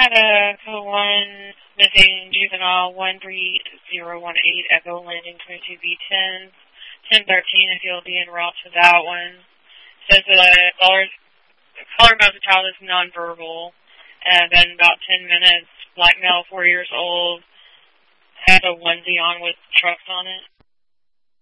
had a code 1 missing juvenile 13018 Echo Landing 22B10. 1013 if you'll be en route to that one. Says the caller knows the child is nonverbal. And then about 10 minutes, black male, 4 years old, has a onesie on with trucks on it.